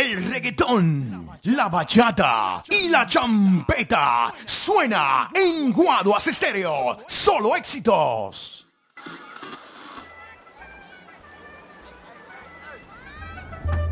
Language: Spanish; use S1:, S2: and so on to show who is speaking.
S1: El reggaetón, la bachata y la champeta suena en Guaduas Estéreo. Solo éxitos.